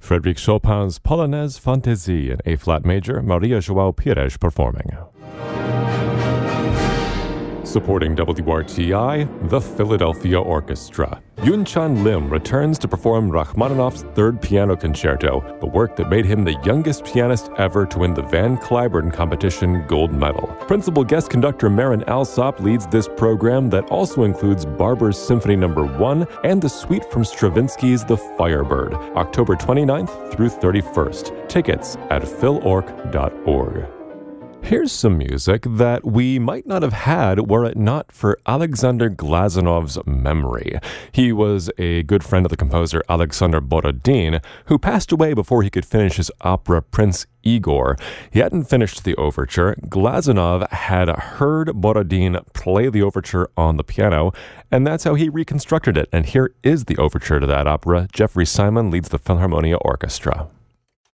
Frédéric Chopin's Polonaise Fantaisie in A-flat major, Maria João Pires performing. Supporting WRTI, the Philadelphia Orchestra. Yunchan Lim returns to perform Rachmaninoff's Third Piano Concerto, the work that made him the youngest pianist ever to win the Van Cliburn Competition gold medal. Principal guest conductor Marin Alsop leads this program that also includes Barber's Symphony No. 1 and the suite from Stravinsky's The Firebird, October 29th through 31st. Tickets at philorc.org. Here's some music that we might not have had were it not for Alexander Glazunov's memory. He was a good friend of the composer Alexander Borodin, who passed away before he could finish his opera Prince Igor. He hadn't finished the overture. Glazunov had heard Borodin play the overture on the piano, and that's how he reconstructed it. And here is the overture to that opera. Jeffrey Simon leads the Philharmonia Orchestra.